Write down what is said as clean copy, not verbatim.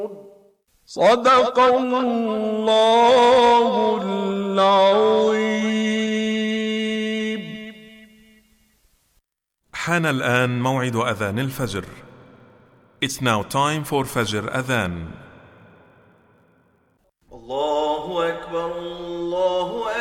صدق الله العظيم. حان الآن موعد أذان الفجر. It's now time for Fajr Adhan. الله أكبر الله